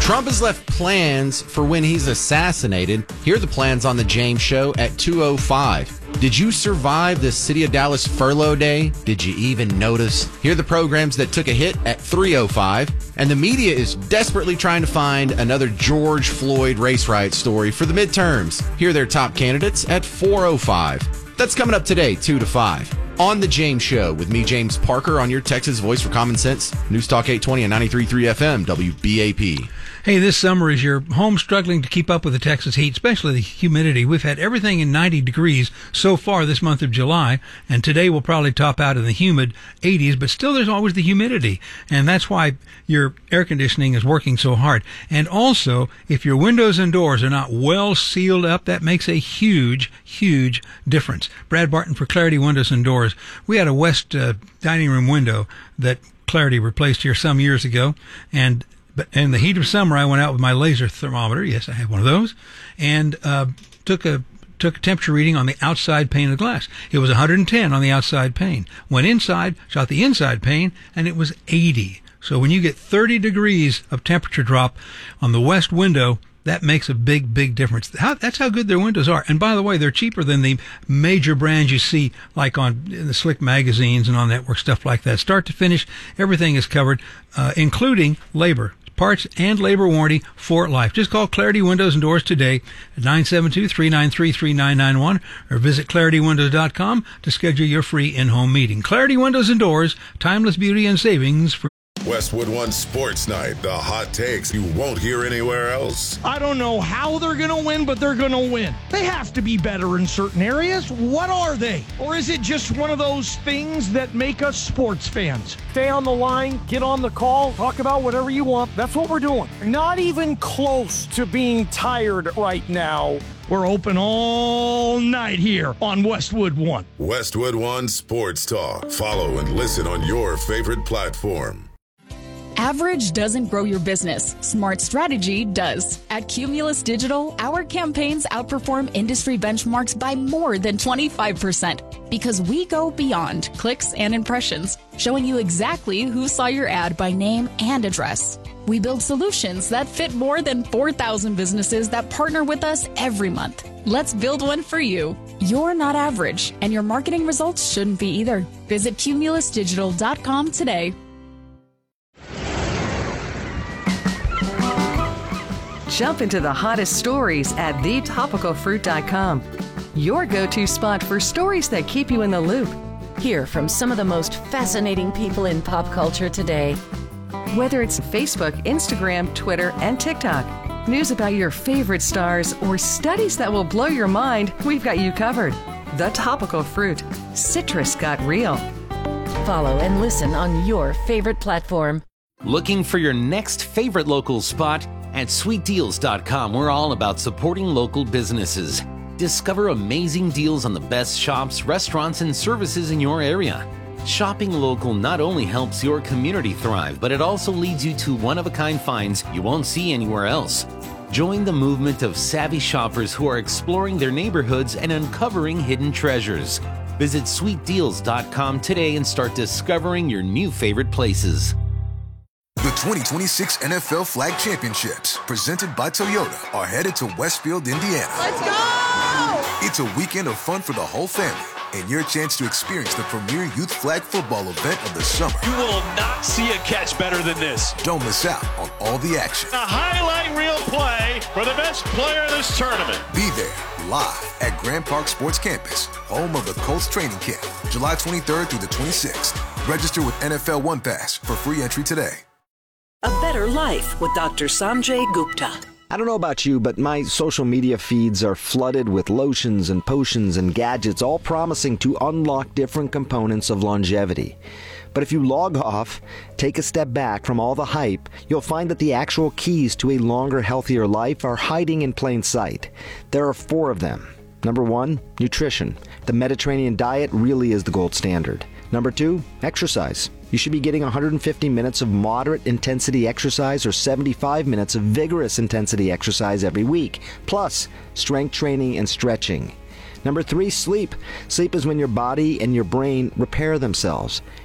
Trump has left plans for when he's assassinated. Here are the plans on The James Show at 2:05. Did you survive the City of Dallas furlough day? Did you even notice? Here are the programs that took a hit at 3:05. And the media is desperately trying to find another George Floyd race riot story for the midterms. Here are their top candidates at 4:05. That's coming up today, 2 to 5. On The James Show with me, James Parker, on your Texas Voice for Common Sense, News Talk 820 and 93.3 FM, WBAP. Hey, this summer, is your home struggling to keep up with the Texas heat, especially the humidity? We've had everything in 90 degrees so far this month of July, and today will probably top out in the humid 80s, but still there's always the humidity, and that's why your air conditioning is working so hard. And also, if your windows and doors are not well sealed up, that makes a huge, huge difference. Brad Barton for Clarity Windows and Doors. We had a west dining room window that Clarity replaced here some years ago, and in the heat of summer, I went out with my laser thermometer. Yes, I have one of those, and took a temperature reading on the outside pane of the glass. It was 110 on the outside pane. Went inside, shot the inside pane, and it was 80. So when you get 30 degrees of temperature drop on the west window, that makes a big, big difference. That's how good their windows are. And by the way, they're cheaper than the major brands you see, like in the Slick magazines and on network, stuff like that. Start to finish, everything is covered, including labor. Parts and labor warranty for life. Just call Clarity Windows and Doors today at 972-393-3991 or visit ClarityWindows.com to schedule your free in-home meeting. Clarity Windows and Doors, timeless beauty and savings for Westwood One Sports Night, the hot takes you won't hear anywhere else. I don't know how they're going to win, but they're going to win. They have to be better in certain areas. What are they? Or is it just one of those things that make us sports fans? Stay on the line, get on the call, talk about whatever you want. That's what we're doing. Not even close to being tired right now. We're open all night here on Westwood One. Westwood One Sports Talk. Follow and listen on your favorite platform. Average doesn't grow your business. Smart strategy does. At Cumulus Digital, our campaigns outperform industry benchmarks by more than 25% because we go beyond clicks and impressions, showing you exactly who saw your ad by name and address. We build solutions that fit more than 4,000 businesses that partner with us every month. Let's build one for you. You're not average, and your marketing results shouldn't be either. Visit cumulusdigital.com today. Jump into the hottest stories at thetopicalfruit.com. Your go-to spot for stories that keep you in the loop. Hear from some of the most fascinating people in pop culture today. Whether it's Facebook, Instagram, Twitter, and TikTok, news about your favorite stars, or studies that will blow your mind, we've got you covered. The Topical Fruit. Citrus got real. Follow and listen on your favorite platform. Looking for your next favorite local spot? At sweetdeals.com, we're all about supporting local businesses. Discover amazing deals on the best shops, restaurants, and services in your area. Shopping local not only helps your community thrive, but it also leads you to one-of-a-kind finds you won't see anywhere else. Join the movement of savvy shoppers who are exploring their neighborhoods and uncovering hidden treasures. Visit sweetdeals.com today and start discovering your new favorite places. The 2026 NFL Flag Championships, presented by Toyota, are headed to Westfield, Indiana. Let's go! It's a weekend of fun for the whole family and your chance to experience the premier youth flag football event of the summer. You will not see a catch better than this. Don't miss out on all the action. A highlight reel play for the best player in this tournament. Be there, live at Grand Park Sports Campus, home of the Colts training camp, July 23rd through the 26th. Register with NFL One Pass for free entry today. A Better Life with Dr. Sanjay Gupta. I don't know about you, but my social media feeds are flooded with lotions and potions and gadgets, all promising to unlock different components of longevity. But if you log off, take a step back from all the hype, you'll find that the actual keys to a longer, healthier life are hiding in plain sight. There are 4 of them. Number 1, nutrition. The Mediterranean diet really is the gold standard. Number 2, exercise. You should be getting 150 minutes of moderate intensity exercise or 75 minutes of vigorous intensity exercise every week, plus strength training and stretching. Number 3, sleep. Sleep is when your body and your brain repair themselves.